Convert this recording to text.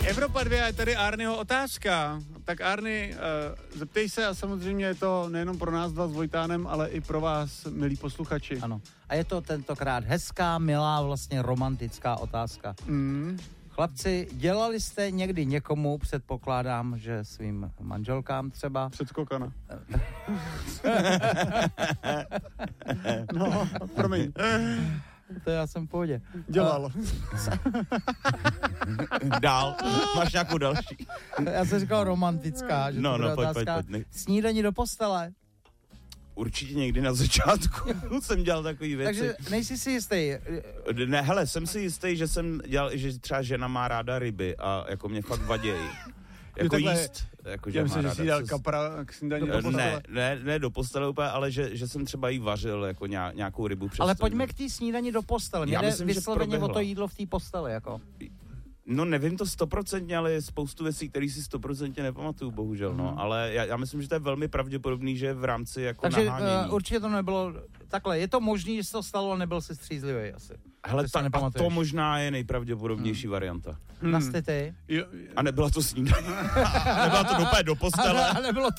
Evropa 2 je tady Arnyho otázka. Tak Arny, zeptej se a samozřejmě je to nejenom pro nás dva s Vojtánem, ale i pro vás, milí posluchači. Ano. A je to tentokrát hezká, milá, vlastně romantická otázka. Chlapci, dělali jste někdy někomu, předpokládám, že svým manželkám třeba... Předskokana. No, promiň. To já jsem v pohodě. Dělal. Dál. Máš nějakou další? Já jsem říkal romantická, že no, to bude pojď. Snídani do postele. Určitě někdy na začátku jsem dělal takový věci. Takže nejsi si jistý. Ne, hele, jsem si jistý, že jsem dělal, že třeba žena má ráda ryby a jako mě fakt vadějí. Jako jíst. Jako, já myslím, že jsi dal kapra k snídani do postele. Ne do postele úplně, ale že jsem třeba jí vařil jako nějakou rybu přes. Ale pojďme k té snídani do postele. Mě jde vysloveně o to jídlo v té posteli, jako. No nevím to 100%, ale je spoustu věcí, které si 100% nepamatuju, bohužel, no. Ale já myslím, že to je velmi pravděpodobný, že v rámci jako nahánění. Takže určitě to nebylo takhle. Je to možný, že se to stalo, ale nebyl si střízlivý asi. Hele, a to možná je nejpravděpodobnější varianta. Nasty ty. A nebyla to snídaně. Nebyla to dopadě do postele. A nebylo